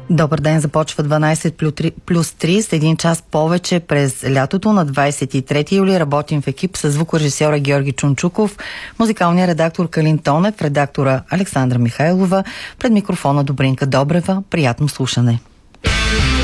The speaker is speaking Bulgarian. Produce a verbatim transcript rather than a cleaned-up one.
Добър ден, започва дванайсет плюс три с един час повече през лятото. На двайсет и трети юли работим в екип с звукорежисьора Георги Чунчуков, музикалния редактор Калин Тонев, редактора Александра Михайлова, пред микрофона Добринка Добрева. Приятно слушане!